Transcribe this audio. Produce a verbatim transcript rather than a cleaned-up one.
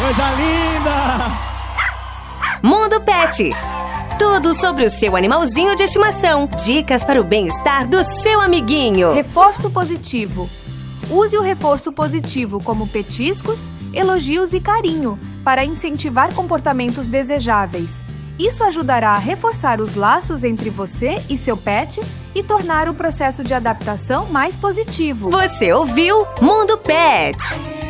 Coisa linda! Mundo Pet. Tudo sobre o seu animalzinho de estimação. Dicas para o bem-estar do seu amiguinho. Reforço positivo. Use o reforço positivo como petiscos, elogios e carinho para incentivar comportamentos desejáveis. Isso ajudará a reforçar os laços entre você e seu pet e tornar o processo de adaptação mais positivo. Você ouviu Mundo Pet.